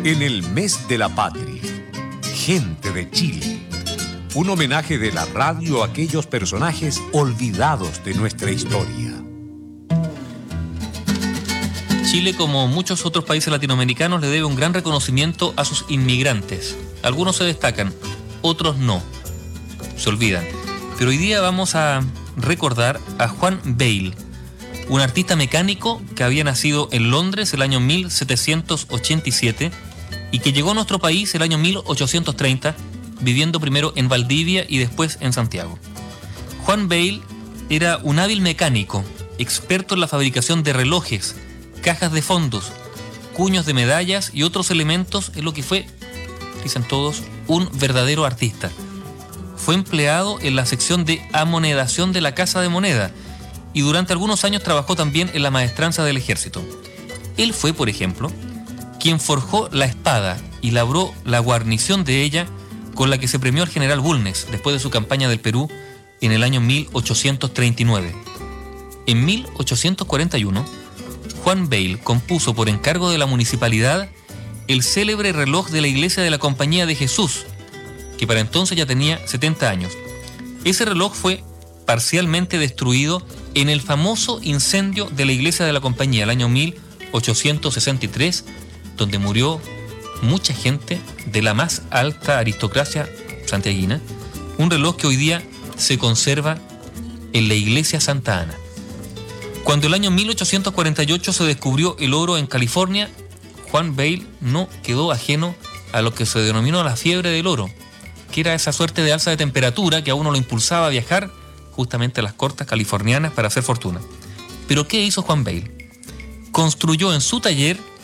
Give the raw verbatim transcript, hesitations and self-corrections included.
En el mes de la patria, gente de Chile. Un homenaje de la radio a aquellos personajes olvidados de nuestra historia. Chile, como muchos otros países latinoamericanos, le debe un gran reconocimiento a sus inmigrantes. Algunos se destacan, otros no. Se olvidan. Pero hoy día vamos a recordar a Juan Bale, un artista mecánico que había nacido en Londres el año mil setecientos ochenta y siete y que llegó a nuestro país el año mil ochocientos treinta, viviendo primero en Valdivia y después en Santiago. Juan Bale era un hábil mecánico, experto en la fabricación de relojes, cajas de fondos, cuños de medallas y otros elementos, en lo que fue, dicen todos, un verdadero artista. Fue empleado en la sección de amonedación de la Casa de Moneda y durante algunos años trabajó también en la maestranza del ejército. Él fue, por ejemplo, quien forjó la espada y labró la guarnición de ella con la que se premió al general Bulnes después de su campaña del Perú en el año mil ochocientos treinta y nueve. En mil ochocientos cuarenta y uno, Juan Bale compuso por encargo de la municipalidad el célebre reloj de la iglesia de la Compañía de Jesús, que para entonces ya tenía setenta años. Ese reloj fue parcialmente destruido en el famoso incendio de la iglesia de la Compañía el año mil ochocientos sesenta y tres, donde murió mucha gente de la más alta aristocracia santiaguina, un reloj que hoy día se conserva en la iglesia Santa Ana. Cuando el año mil ochocientos cuarenta y ocho se descubrió el oro en California, Juan Bale no quedó ajeno a lo que se denominó la fiebre del oro, que era esa suerte de alza de temperatura que a uno lo impulsaba a viajar justamente a las costas californianas para hacer fortuna. ¿Pero qué hizo Juan Bale? Construyó en su taller